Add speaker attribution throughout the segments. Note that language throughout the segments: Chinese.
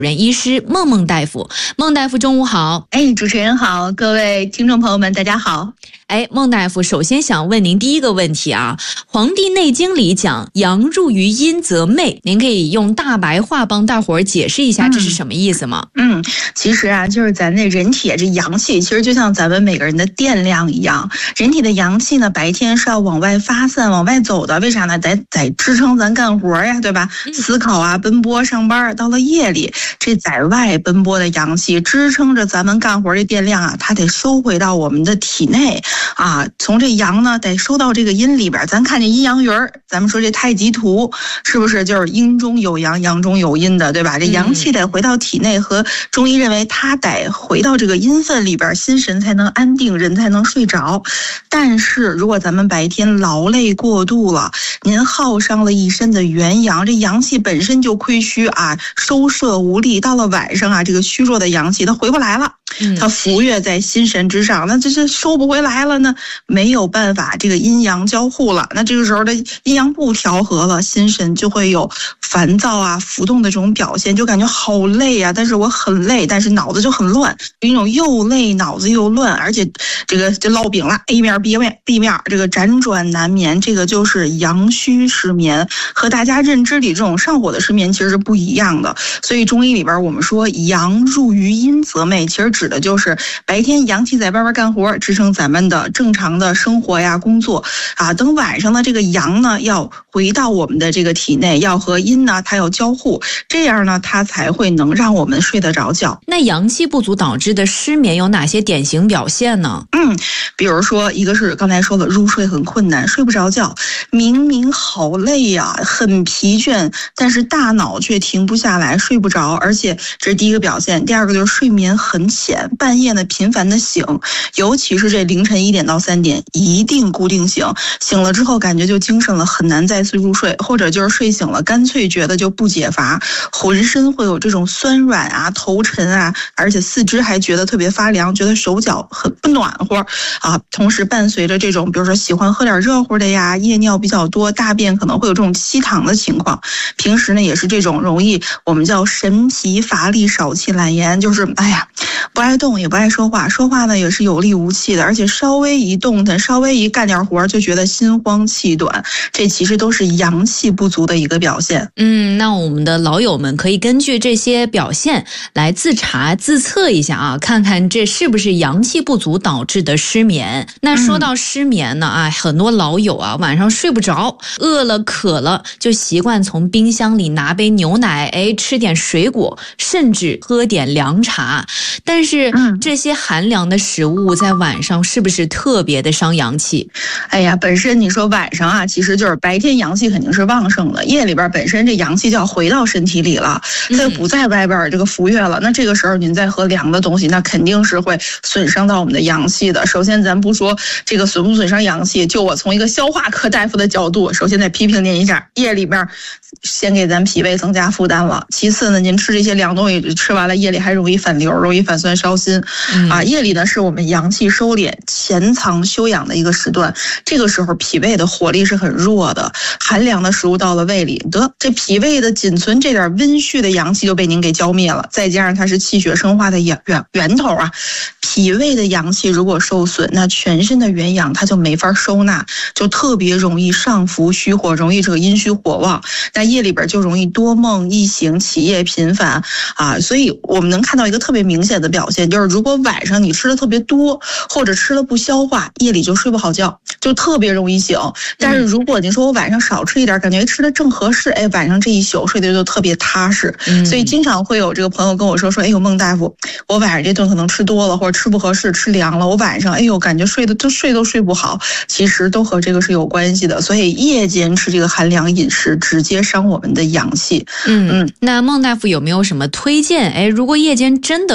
Speaker 1: 人医师孟大夫。孟大夫中午好。
Speaker 2: 主持人好，各位听众朋友们大家好。
Speaker 1: 孟大夫，首先想问您第一个问题啊，《黄帝内经》里讲阳入于阴则寐，您可以用大白话帮大伙儿解释一下这是什么意思吗？
Speaker 2: 其实啊，就是咱这人体这阳气，其实就像咱们每个人的电量一样，人体的阳气呢，白天是要往外发散、往外走的，为啥呢？在支撑咱干活呀，对吧？思考啊、奔波、上班，到了夜里，这在外奔波的阳气支撑着咱们干活的电量啊，它得收回到我们的体内啊。从这阳呢，得收到这个阴里边。咱看这阴阳鱼儿，咱们说这太极图是不是就是阴中有阳，阳中有阴的，对吧？这阳气得回到体内，和中医认为它得回到这个阴分里边，心神才能安定，人才能睡着。但是如果咱们白天劳累过度了，您耗伤了一身的元阳，这阳气本身就亏虚啊，收摄无力，到了晚上啊，这个虚弱的阳气它回不来了，它浮跃在心神之上，那这收不回来了呢，没有办法这个阴阳交互了，那这个时候的阴阳不调和了，心神就会有烦躁啊、浮动的这种表现，就感觉好累啊，但是我很累，但是脑子就很乱，有一种又累脑子又乱，而且这烙饼了 A 面 B 面这个辗转难眠，这个就是阳虚失眠，和大家认知里这种上火的失眠其实是不一样的。所以中医里边我们说阳入于阴则寐，其实指的就是白天阳气在外边干活，支撑咱们的正常的生活呀、工作啊，等晚上的这个阳呢要回到我们的这个体内，要和阴呢它要交互，这样呢它才会能让我们睡得着觉。
Speaker 1: 那阳气不足导致的失眠有哪些典型表现呢？
Speaker 2: 比如说一个是刚才说了，入睡很困难，睡不着觉，明明好累呀，很疲倦，但是大脑却停不下来，睡不着，而且这是第一个表现。第二个就是睡眠很浅，半夜呢频繁的醒，尤其是这凌晨1点到3点一定固定醒，醒了之后感觉就精神了，很难再次入睡，或者就是睡醒了干脆觉得就不解乏，浑身会有这种酸软啊、头沉啊，而且四肢还觉得特别发凉，觉得手脚很不暖和啊。同时伴随着这种比如说喜欢喝点热乎的呀，夜尿比较多，大便可能会有这种稀溏的情况。平时呢也是这种容易我们叫神疲乏力、少气懒言，就是不爱动也不爱说话，说话呢也是有力无气的，而且稍微一动弹，稍微一干点活就觉得心慌气短，这其实都是阳气不足的一个表现。
Speaker 1: 那我们的老友们可以根据这些表现来自查自测一下啊，看看这是不是阳气不足导致的失眠。那说到失眠呢，很多老友啊晚上睡不着，饿了渴了就习惯从冰箱里拿杯牛奶，吃点水果，甚至喝点凉茶。但是这些寒凉的食物在晚上是不是特别的伤阳气？
Speaker 2: 本身你说晚上啊，其实就是白天阳气肯定是旺盛的，夜里边本身这阳气就要回到身体里了，它就不在外边这个浮跃了。那这个时候您再喝凉的东西，那肯定是会损伤到我们的阳气的。首先咱不说这个损不损伤阳气，就我从一个消化科大夫的角度，首先得批评您一下，夜里边先给咱脾胃增加负担了。其次呢，您吃这些凉东西吃完了，夜里还容易反流，容易反酸烧心夜里呢是我们阳气收敛、潜藏休养的一个时段，这个时候脾胃的活力是很弱的，寒凉的食物到了胃里，这脾胃的仅存这点温煦的阳气就被您给浇灭了，再加上它是气血生化的源头啊，脾胃的阳气如果受损，那全身的元阳它就没法收纳，就特别容易上浮虚火，容易这个阴虚火旺，那夜里边就容易多梦易醒、起夜频繁所以我们能看到一个特别明显的表现，就是如果晚上你吃的特别多，或者吃了不消化，夜里就睡不好觉，就特别容易醒。但是如果你说我晚上少吃一点，感觉吃的正合适，晚上这一宿睡得就特别踏实。所以经常会有这个朋友跟我说孟大夫，我晚上这顿可能吃多了，或者吃不合适，吃凉了，我晚上感觉睡都睡不好，其实都和这个是有关系的。所以夜间吃这个寒凉饮食，直接伤我们的阳气。
Speaker 1: 那孟大夫有没有什么推荐？如果夜间真的饿了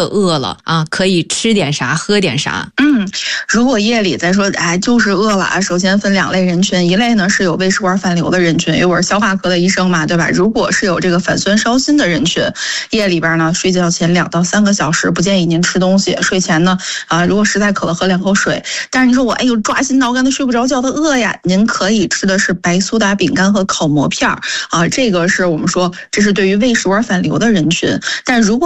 Speaker 1: 了啊，可以吃点啥喝点啥。
Speaker 2: 如果夜里再说就是饿了啊，首先分2类人群，一类呢是有胃食管反流的人群，因为我是消化科的医生嘛，对吧？如果是有这个反酸烧心的人群，夜里边呢睡觉前2到3个小时不建议您吃东西，睡前呢如果实在渴了喝2口水。但是你说我抓心挠肝的睡不着觉的饿呀，您可以吃的是白苏打饼干和烤馍片这个是我们说这是对于胃食管反流的人群。但如果